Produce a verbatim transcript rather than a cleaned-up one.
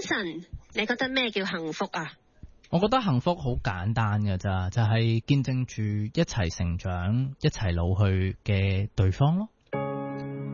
晨，你覺得咩叫幸福啊？ 我覺得幸福好簡單㗎咋，就係見證住一齊成長、一齊老去嘅對方咯。